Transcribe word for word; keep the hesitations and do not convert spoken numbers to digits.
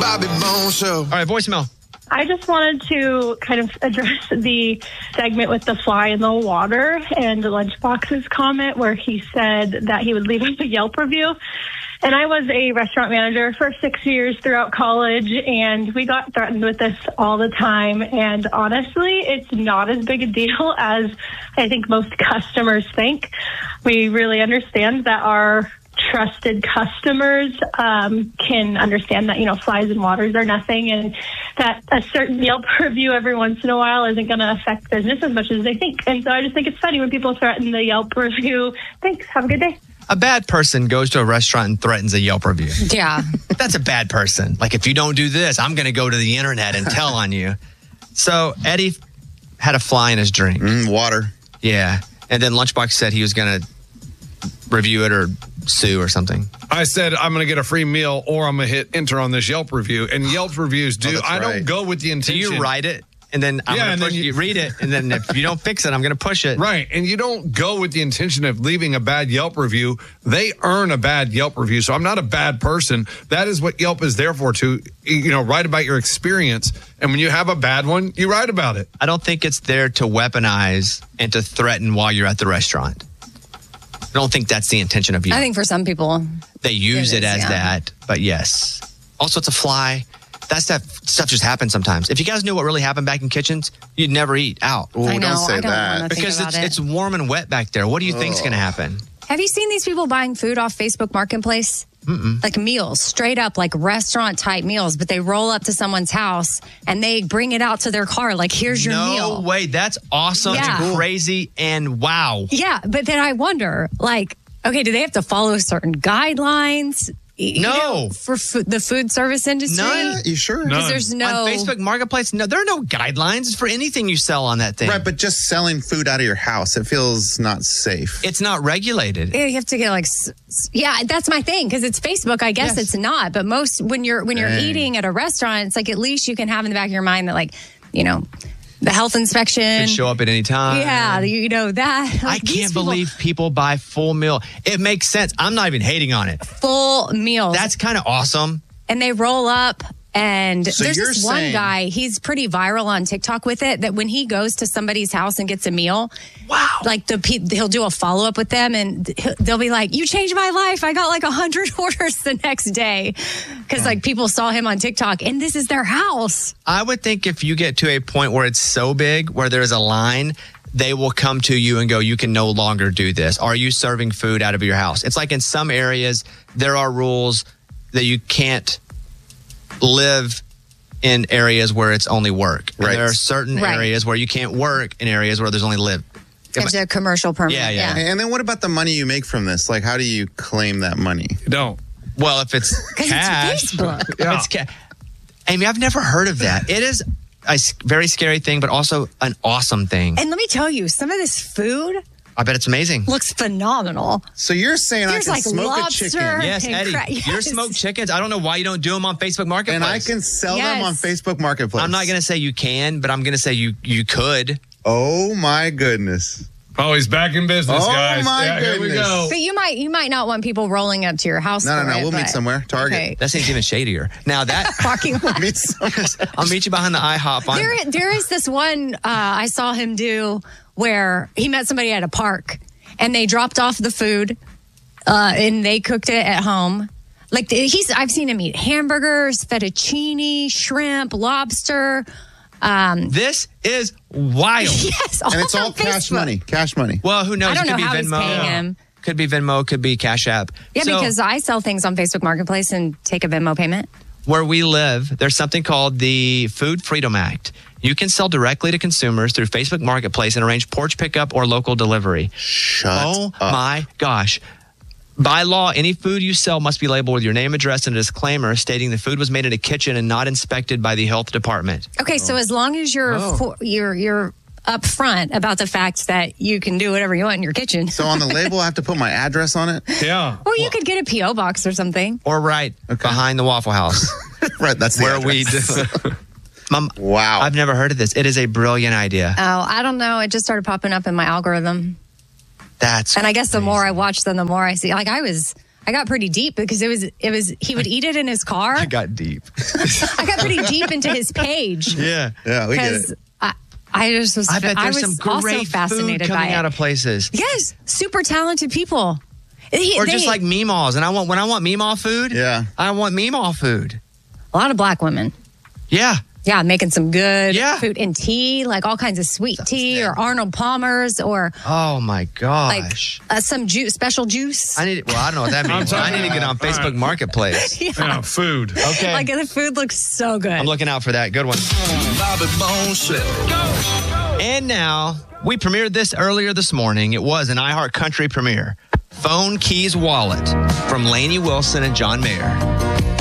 Bobby Bones Show. All right, voicemail. I just wanted to kind of address the segment with the fly in the water and Lunchbox's comment where he said that he would leave us a Yelp review. And I was a restaurant manager for six years throughout college, and we got threatened with this all the time. And honestly, it's not as big a deal as I think most customers think. We really understand that our trusted customers um, can understand that, you know, flies in waters are nothing, and that a certain Yelp review every once in a while isn't going to affect business as much as they think. And so I just think it's funny when people threaten the Yelp review. Thanks. Have a good day. A bad person goes to a restaurant and threatens a Yelp review. Yeah. That's a bad person. Like, if you don't do this, I'm going to go to the internet and tell on you. So Eddie had a fly in his drink. Mm, water. Yeah. And then Lunchbox said he was going to review it or sue or something. I said I'm going to get a free meal or I'm going to hit enter on this Yelp review. And Yelp reviews do. Oh, I right. don't go with the intention. Do you write it? And then I'm Yeah, going and to then push you- you read it. And then if you don't fix it, I'm going to push it. Right. And you don't go with the intention of leaving a bad Yelp review. They earn a bad Yelp review. So I'm not a bad person. That is what Yelp is there for, to, you know, write about your experience. And when you have a bad one, you write about it. I don't think it's there to weaponize and to threaten while you're at the restaurant. I don't think that's the intention of Yelp. I think for some people, They use It it, is, as yeah. that, but yes. Also, it's a fly. That stuff, stuff just happens sometimes. If you guys knew what really happened back in kitchens, you'd never eat out. Ooh, I know, don't say I don't that. wanna think Because about it's, it. it's warm and wet back there. What do you think's going to happen? Have you seen these people buying food off Facebook Marketplace? Mm-mm. Like meals, straight up, like restaurant type meals, but they roll up to someone's house and they bring it out to their car. Like, here's your no meal. way. That's awesome Yeah. and crazy and wow. Yeah, but then I wonder, like, okay, do they have to follow certain guidelines? You No. know, for fo- the food service industry? None. You sure? No. Because there's no. On Facebook Marketplace, no, there are no guidelines. It's for anything you sell on that thing. Right, but just selling food out of your house, it feels not safe. It's not regulated. Yeah, you have to get like, s- s- yeah, that's my thing because it's Facebook. I guess Yes. it's not, but most when you're when you're Dang. eating at a restaurant, it's like at least you can have in the back of your mind that like, you know, the health inspection. Could show up at any time. Yeah, you know that. I Like, these can't people- believe people buy full meal. It makes sense. I'm not even hating on it. full meals. That's kind of awesome. and they roll up. And So there's you're this one saying- guy, he's pretty viral on TikTok with it, that when he goes to somebody's house and gets a meal, Wow. like the pe- he'll do a follow up with them and he'll- they'll be like, you changed my life. I got like a hundred orders the next day. Cause like people saw him on TikTok and this is their house. I would think if you get to a point where it's so big, where there's a line, they will come to you and go, you can no longer do this. Are you serving food out of your house? It's like in some areas, there are rules that you can't live in areas where it's only work. And Right. there are certain Right. areas where you can't work in areas where there's only live. It's a commercial permit. Yeah, yeah. And then what about the money you make from this? Like, how do you claim that money? You don't. Well, if it's Because cash, it's Facebook. if it's ca- Amy, I've never heard of that. It is a s- very scary thing, but also an awesome thing. And let me tell you, some of this food I bet it's amazing. looks phenomenal. So you're saying There's I can like smoke lobster. a chicken Yes, and Eddie. cra- Your yes. smoked chickens. I don't know why you don't do them on Facebook Marketplace. and I can sell them Yes. on Facebook Marketplace. I'm not going to say you can, but I'm going to say you you could. Oh my goodness. Oh, he's back in business, Oh, guys. my yeah, here we goodness. go. But you might you might not want people rolling up to your house. No, no, for no. it, We'll meet but- somewhere. Target. Okay. That seems even shadier. Now that Parking lot. Meet somewhere. I'll meet you behind the IHOP. On, There, there is this one uh, I saw him do where he met somebody at a park and they dropped off the food uh, and they cooked it at home. Like the, he's, I've seen him eat hamburgers, fettuccine, shrimp, lobster. Um, this is wild. yes, And it's on all cash Facebook. money. Cash money. Well, who knows? I don't it could know be how he's Venmo. paying him. Could be Venmo. Could be Cash App. Yeah, So, because I sell things on Facebook Marketplace and take a Venmo payment. where we live, there's something called the Food Freedom Act. You can sell directly to consumers through Facebook Marketplace and arrange porch pickup or local delivery. Shut Oh up. my gosh. By law, any food you sell must be labeled with your name, address, and a disclaimer stating the food was made in a kitchen and not inspected by the health department. Okay, so as long as you're for, you're you're upfront about the fact that you can do whatever you want in your kitchen. So on the label, I have to put my address on it? Yeah. Or you could get a P O box or something. Or right behind the Waffle House, Right, that's the where we address. do. Mom, Wow. I've never heard of this. It is a brilliant idea. Oh, I don't know. It just started popping up in my algorithm. That's And I guess the crazy. more I watch them, the more I see. Like I was, I got pretty deep because it was it was he would eat it in his car. I got deep. I got pretty deep into his page. Yeah. Yeah, we get Because it. I, I just was I bet I there's was some also great fascinated food coming by out it. of places. Yes, super talented people. He- Or they- just like Meemaws. And I want when I want Meemaw food, Yeah. I want Meemaw food. a lot of black women. Yeah. Yeah, making some good Yeah. food and tea, like all kinds of sweet tea or Arnold Palmer's or Oh my like gosh. uh, some juice, special juice. I need well, I don't know what that means. I'm I need to get on talking about- Facebook Marketplace. yeah. Yeah, food. Okay. Like the food looks so good. I'm looking out for that. Good one. Bobby Bones Show. And now, we premiered this earlier this morning. It was an iHeart Country premiere. Phone Keys Wallet from Lainey Wilson and John Mayer.